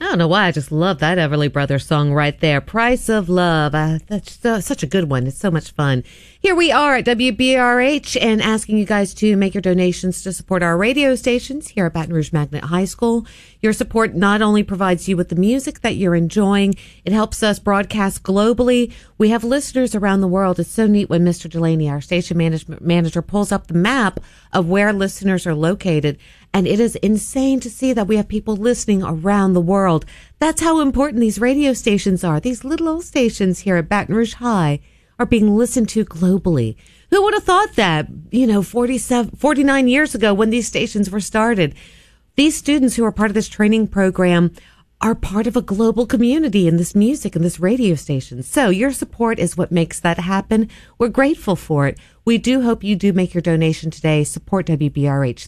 don't know why. I just love that Everly Brothers song right there. Price of Love. That's such a good one. It's so much fun. Here we are at WBRH and asking you guys to make your donations to support our radio stations here at Baton Rouge Magnet High School. Your support not only provides you with the music that you're enjoying, it helps us broadcast globally. We have listeners around the world. It's so neat when Mr. Delaney, our station manager, pulls up the map of where listeners are located. And it is insane to see that we have people listening around the world. That's how important these radio stations are. These little old stations here at Baton Rouge High are being listened to globally. Who would have thought that, 49 years ago when these stations were started? These students who are part of this training program are part of a global community in this music and this radio station. So your support is what makes that happen. We're grateful for it. We do hope you do make your donation today. Support WBRH,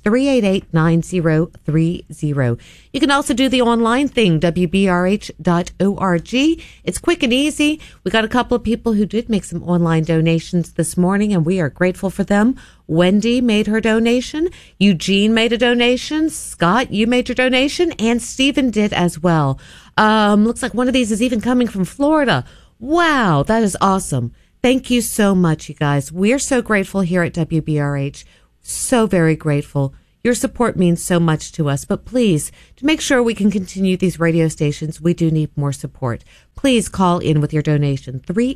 388-9030. You can also do the online thing, WBRH.org. It's quick and easy. We got a couple of people who did make some online donations this morning, and we are grateful for them. Wendy made her donation. Eugene made a donation. Scott, you made your donation. And Stephen did as well. Looks like one of these is even coming from Florida. Wow, that is awesome. Thank you so much, you guys. We're so grateful here at WBRH. So very grateful. Your support means so much to us. But please, to make sure we can continue these radio stations, we do need more support. Please call in with your donation,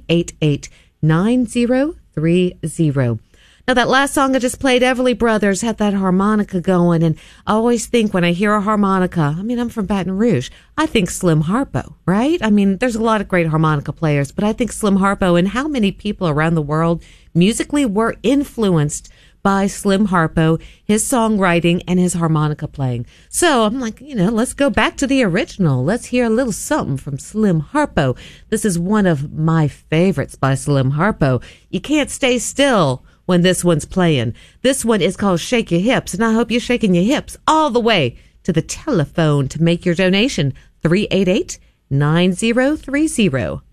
388-9030. Now, that last song I just played, Everly Brothers, had that harmonica going. And I always think when I hear a harmonica, I'm from Baton Rouge, I think Slim Harpo, right? There's a lot of great harmonica players, but I think Slim Harpo, and how many people around the world musically were influenced by Slim Harpo, his songwriting, and his harmonica playing. So I'm like, let's go back to the original. Let's hear a little something from Slim Harpo. This is one of my favorites by Slim Harpo. You can't stay still when this one's playing. This one is called Shake Your Hips, and I hope you're shaking your hips all the way to the telephone to make your donation, 388-9030.